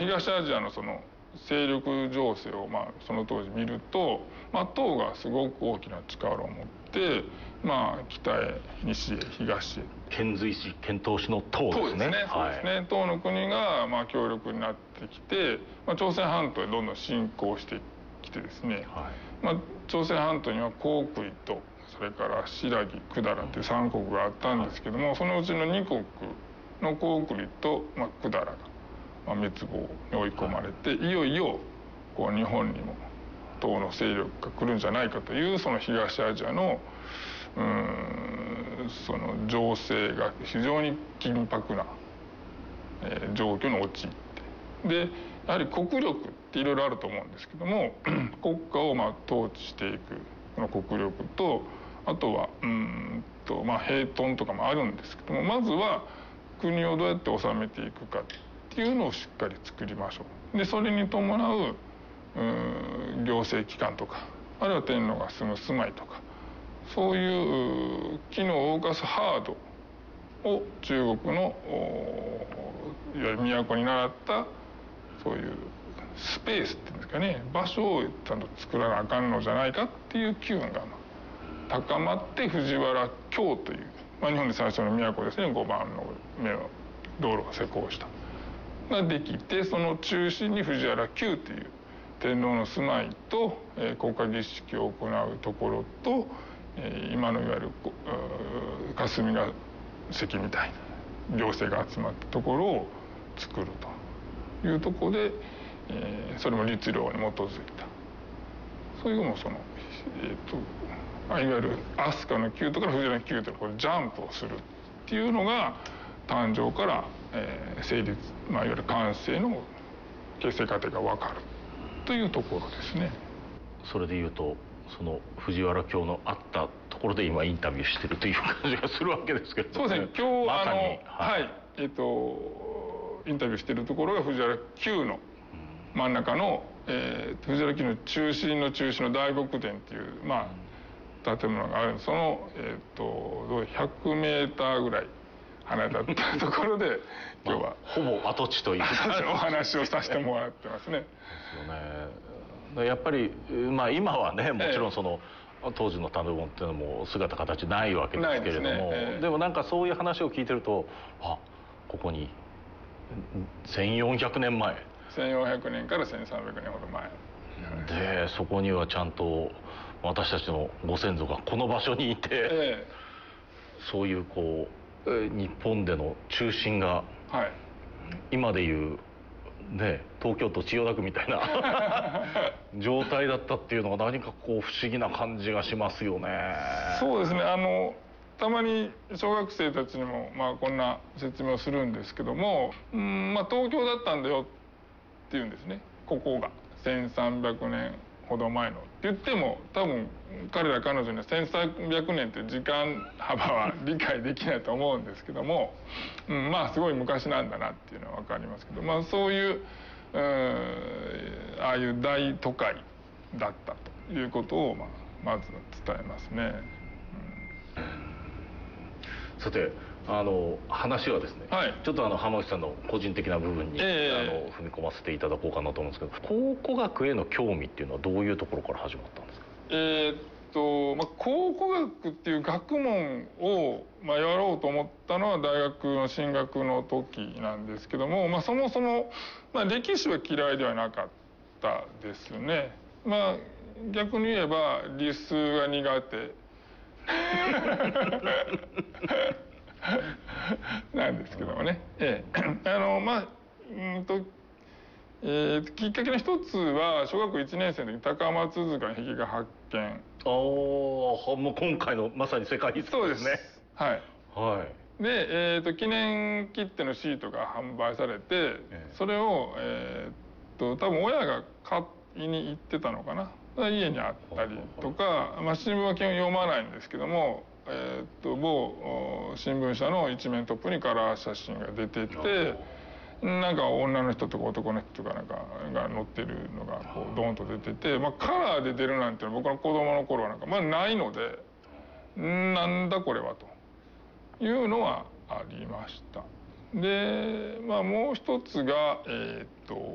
東アジアのその勢力情勢をその当時見ると、唐がすごく大きな力を持って、北へ西へ東へ遣隋使遣唐使の唐ですね。 そうですね。唐の国が強力になってきて、朝鮮半島へどんどん侵攻してきてですね、朝鮮半島には高句麗とそれから新羅百済という3国があったんですけども、そのうちの2国の高句麗と百済が滅亡に追い込まれて、いよいよ日本にも唐の勢力が来るんじゃないかというその東アジアのその情勢が非常に緊迫な状況に陥って、でやはり国力っていろいろあると思うんですけども、国家を統治していくこの国力と、あとは兵屯とかもあるんですけども、まずは国をどうやって治めていくかっていうのをしっかり作りましょう。でそれに伴う行政機関とか、あるいは天皇が住む住まいとか、そういう機能を動かすハードを中国のいわゆる都に倣ったそういうスペースっていうんですかね、場所をちゃんと作らなあかんのじゃないかっていう機運が高まって、藤原京という、日本で最初の都ですね、5番の目の道路が施工したができて、その中心に藤原宮という天皇の住まいと国家儀式を行うところと、今のいわゆる霞が関みたいな行政が集まったところを作るというところで、それも律令に基づいた、そういうのもそのいわゆる飛鳥の宮とか藤原の宮とこうジャンプをするっていうのが誕生から、成立、いわゆる完成の形成過程が分かるというところですね。 それでいうとその藤原京のあったところで今インタビューしてるという感じがするわけですけど、 そうですね。今日インタビューしてるところが藤原宮の真ん中の、藤原宮の中心の大極殿っていう建物がある。その100メーターぐらい離れたところで今日はほぼ跡地というお話をさせてもらってますね。 ですよね。やっぱり今はね、もちろんその当時の建物っていうのも姿形ないわけですけれども、でもなんかそういう話を聞いてると、ここに1400年前 1400年から1300年ほど前で、そこにはちゃんと私たちのご先祖がこの場所にいて、そういう日本での中心が、今でいう東京都千代田区みたいな状態だったっていうのが何か不思議な感じがしますよね。 そうですね。たまに小学生たちにもこんな説明をするんですけども、東京だったんだよって言うんですね。ここが1300年ほど前のって言っても、多分彼女には1300年という時間幅は理解できないと思うんですけども、すごい昔なんだなっていうのは分かりますけど、そういうああいう大都会だったということをまず伝えますね。 さて話はですね、ちょっと浜口さんの個人的な部分に、踏み込ませていただこうかなと思うんですけど、考古学への興味っていうのはどういうところから始まったんですか？ 考古学っていう学問をやろうと思ったのは大学の進学の時なんですけども、そもそも歴史は嫌いではなかったですね。逆に言えば理数が苦手なんですけどもね。きっかけの一つは小学校1年生の時高松塚の壁画発見。 もう今回のまさに世界遺産ですね。 そうです。で、記念切手のシートが販売されて、それを多分親が買いに行ってたのかな、家にあったりとか、新聞は基本読まないんですけども、某新聞社の一面トップにカラー写真が出てて、なんか女の人とか男の人とかなんかが載ってるのがドーンと出てて、カラーで出るなんて僕の子供の頃はなんかないので、なんだこれはというのはありました。で、もう一つが